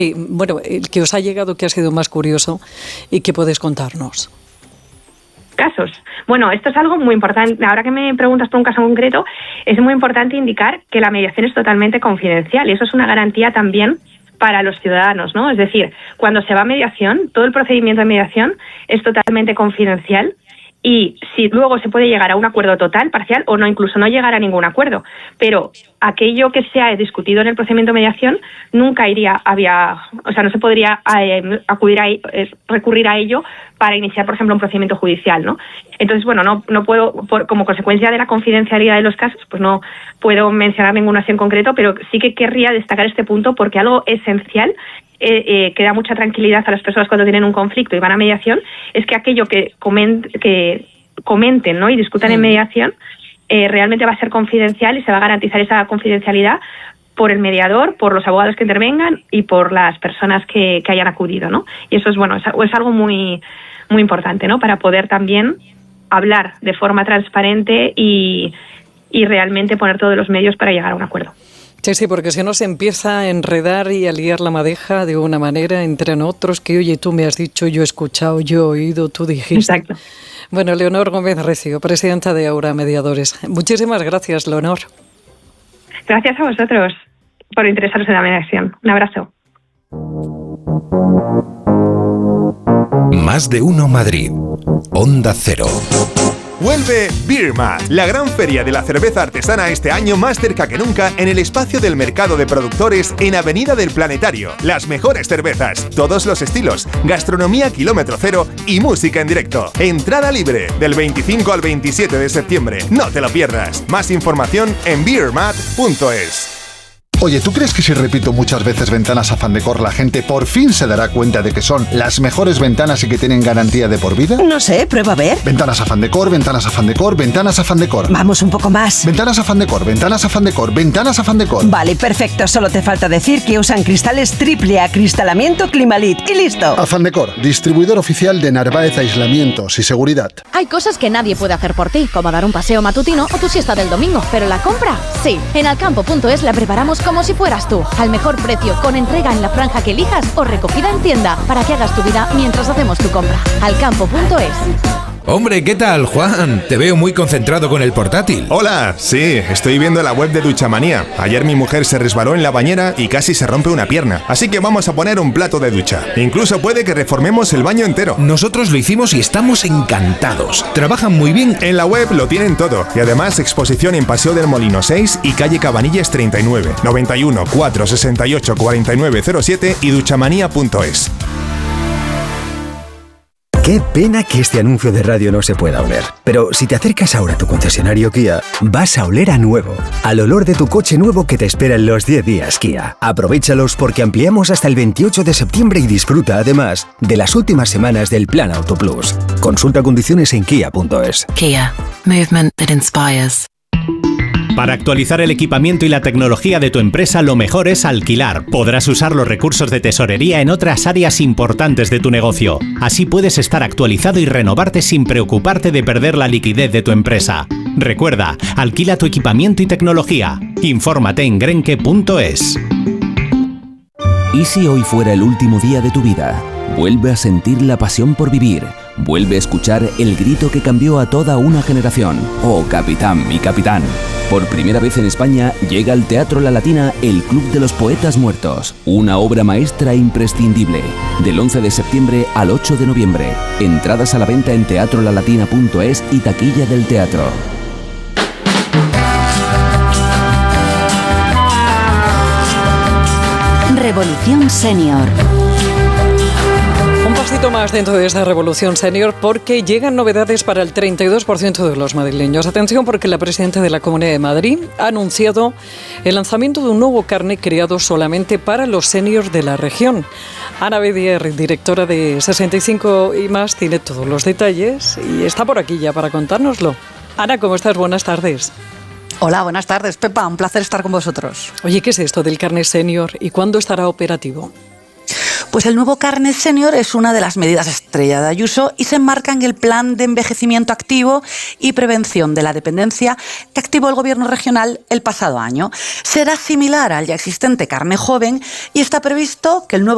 Bueno, el que os ha llegado, que ha sido más curioso y que puedes contarnos. Casos. Bueno, esto es algo muy importante. Ahora que me preguntas por un caso concreto, es muy importante indicar que la mediación es totalmente confidencial y eso es una garantía también para los ciudadanos, ¿no? Es decir, cuando se va a mediación, todo el procedimiento de mediación es totalmente confidencial y si luego se puede llegar a un acuerdo total, parcial o no, incluso no llegar a ningún acuerdo, pero aquello que se ha discutido en el procedimiento de mediación nunca no se podría recurrir a ello para iniciar, por ejemplo, un procedimiento judicial, ¿no? Entonces, bueno, no puedo, como consecuencia de la confidencialidad de los casos, pues no puedo mencionar ninguna acción en concreto, pero sí que querría destacar este punto porque algo esencial que da mucha tranquilidad a las personas cuando tienen un conflicto y van a mediación, es que aquello que comenten, ¿no? y discutan en mediación realmente va a ser confidencial y se va a garantizar esa confidencialidad por el mediador, por los abogados que intervengan y por las personas que hayan acudido, ¿no? Y eso es algo muy, muy importante, ¿no? Para poder también hablar de forma transparente y realmente poner todos los medios para llegar a un acuerdo. Sí, porque si no se empieza a enredar y a liar la madeja de una manera entre otros que, oye, tú me has dicho, yo he escuchado, yo he oído, tú dijiste. Exacto. Bueno, Leonor Gómez Recio, presidenta de Aura Mediadores. Muchísimas gracias, Leonor. Gracias a vosotros por interesaros en la mediación. Un abrazo. Más de uno Madrid. Onda Cero. Vuelve Beer Mat, la gran feria de la cerveza artesana este año más cerca que nunca en el espacio del mercado de productores en Avenida del Planetario. Las mejores cervezas, todos los estilos, gastronomía kilómetro cero y música en directo. Entrada libre del 25 al 27 de septiembre. No te lo pierdas. Más información en beermat.es. Oye, ¿tú crees que si repito muchas veces Ventanas Afán Decor la gente por fin se dará cuenta de que son las mejores ventanas y que tienen garantía de por vida? No sé, prueba a ver. Ventanas Afán Decor, Ventanas Afán Decor, Ventanas Afán Decor. Vamos un poco más. Ventanas Afán Decor, Ventanas Afán Decor, Ventanas Afán Decor. Vale, perfecto. Solo te falta decir que usan cristales triple acristalamiento Climalit y listo. Afán Decor, distribuidor oficial de Narváez Aislamientos y Seguridad. Hay cosas que nadie puede hacer por ti, como dar un paseo matutino o tu siesta del domingo, pero la compra, sí. En alcampo.es la preparamos como si fueras tú, al mejor precio, con entrega en la franja que elijas o recogida en tienda, para que hagas tu vida mientras hacemos tu compra. Alcampo.es. Hombre, ¿qué tal, Juan? Te veo muy concentrado con el portátil. Hola, sí, estoy viendo la web de Duchamanía. Ayer mi mujer se resbaló en la bañera y casi se rompe una pierna. Así que vamos a poner un plato de ducha. Incluso puede que reformemos el baño entero. Nosotros lo hicimos y estamos encantados. Trabajan muy bien. En la web lo tienen todo. Y además exposición en Paseo del Molino 6 y calle Cabanillas 39, 91 468 4907 y duchamanía.es. Qué pena que este anuncio de radio no se pueda oler. Pero si te acercas ahora a tu concesionario Kia, vas a oler a nuevo. Al olor de tu coche nuevo que te espera en los 10 días Kia. Aprovéchalos porque ampliamos hasta el 28 de septiembre y disfruta además de las últimas semanas del Plan Auto Plus. Consulta condiciones en kia.es. Kia. Movement that inspires. Para actualizar el equipamiento y la tecnología de tu empresa, lo mejor es alquilar. Podrás usar los recursos de tesorería en otras áreas importantes de tu negocio. Así puedes estar actualizado y renovarte sin preocuparte de perder la liquidez de tu empresa. Recuerda, alquila tu equipamiento y tecnología. Infórmate en grenke.es. ¿Y si hoy fuera el último día de tu vida? Vuelve a sentir la pasión por vivir. Vuelve a escuchar el grito que cambió a toda una generación. Oh, capitán, mi capitán. Por primera vez en España llega al Teatro La Latina el Club de los Poetas Muertos. Una obra maestra imprescindible. Del 11 de septiembre al 8 de noviembre. Entradas a la venta en teatrolalatina.es y taquilla del teatro. Revolución Senior. Un pasito más dentro de esa revolución senior porque llegan novedades para el 32% de los madrileños. Atención porque la presidenta de la Comunidad de Madrid ha anunciado el lanzamiento de un nuevo carnet creado solamente para los seniors de la región. Ana Bedier, directora de 65 y más, tiene todos los detalles y está por aquí ya para contárnoslo. Ana, ¿cómo estás? Buenas tardes. Hola, buenas tardes, Pepa. Un placer estar con vosotros. Oye, ¿qué es esto del carnet senior y cuándo estará operativo? Pues el nuevo carnet senior es una de las medidas estrella de Ayuso y se enmarca en el plan de envejecimiento activo y prevención de la dependencia que activó el Gobierno regional el pasado año. Será similar al ya existente carnet joven y está previsto que el nuevo